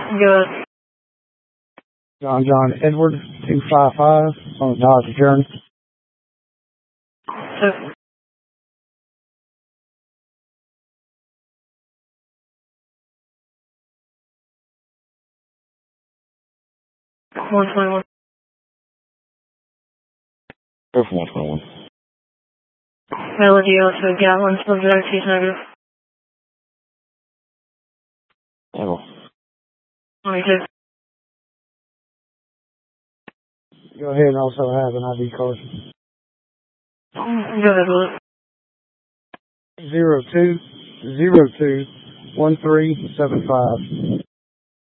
Good. John Edward 255 on the Dodge Journey. So, one 21. Go for 121. Melody to Gatlin, subject, he's negative. Echo. 22. Go ahead and also have an ID card. Go ahead, Luke. 02021375.